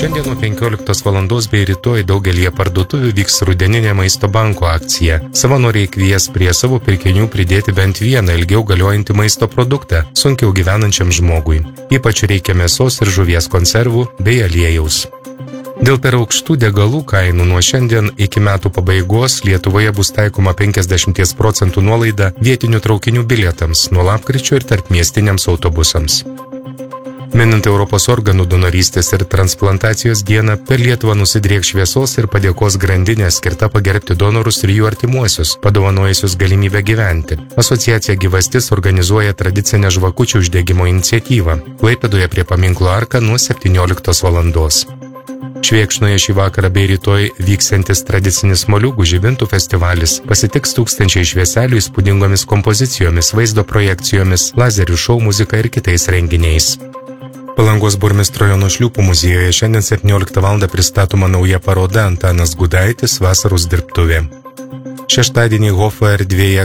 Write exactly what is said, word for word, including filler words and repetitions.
Šiandien nuo penkioliktos valandos bei rytoj daugelyje parduotuvių vyks rudeninė maisto banko akcija. Savanoriai kvies prie savo pirkinių pridėti bent vieną ilgiau galiojantį maisto produktą sunkiau gyvenančiam žmogui. Ypač reikia mėsos ir žuvies konservų bei aliejaus. Dėl per aukštų degalų kainų nuo šiandien iki metų pabaigos Lietuvoje bus taikoma penkiasdešimt procentų nuolaida vietinių traukinių bilietams nuo lapkričio ir tarpmiestiniams autobusams. Minint Europos organų donorystės ir transplantacijos dieną, per Lietuvą nusidrieks šviesos ir padėkos grandinė skirta pagerbti donorus ir jų artimuosius, padovanojusius galimybę gyventi. Asociacija Gyvastis organizuoja tradicinę žvakučių uždegimo iniciatyvą Klaipėdoje prie paminklo Arka nuo septynioliktos valandos. Švėkšnoje šį vakarą bei rytoj vyksiantis tradicinis moliūgų žibintų festivalis pasitiks tūkstančiai švieselių įspūdingomis kompozicijomis, vaizdo projekcijomis, lazerių šou muzika ir kitais renginiais. Palangos burmistro Jono Šliūpo muziejuje šiandien septynioliktą valandą pristatoma nauja paroda Antanas Gudaitis vasaros dirbtuvė. Šeštadienį Hofo erdvėje